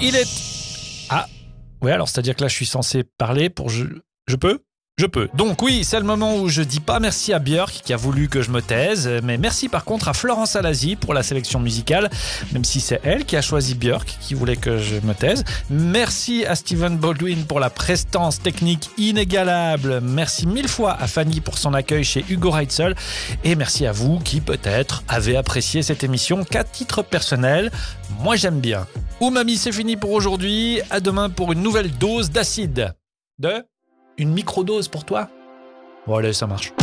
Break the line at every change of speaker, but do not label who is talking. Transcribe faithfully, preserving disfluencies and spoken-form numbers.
Il est... Ah, ouais, alors c'est-à-dire que là, je suis censé parler pour... Je, je peux ? Je peux. Donc oui, c'est le moment où je dis pas merci à Björk qui a voulu que je me taise, mais merci par contre à Florence Alazi pour la sélection musicale, même si c'est elle qui a choisi Björk, qui voulait que je me taise. Merci à Steven Baldwin pour la prestance technique inégalable. Merci mille fois à Fanny pour son accueil chez Hugo Reitzel. Et merci à vous qui peut-être avez apprécié cette émission qu'à titre personnel, moi j'aime bien. Umami, c'est fini pour aujourd'hui. À demain pour une nouvelle dose d'acide. De... Une microdose pour toi ? Bon allez, ça marche.